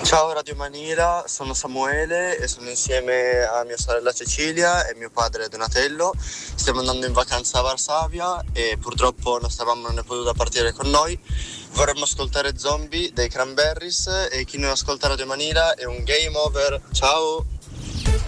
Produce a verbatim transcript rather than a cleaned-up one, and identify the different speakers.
Speaker 1: Ciao Radio Manila, sono Samuele e sono insieme a mia sorella Cecilia e mio padre Donatello. Stiamo andando in vacanza a Varsavia e purtroppo nostra mamma non è potuta partire con noi. Vorremmo ascoltare Zombie dei Cranberries e chi non ascolta Radio Manila è un game over. Ciao!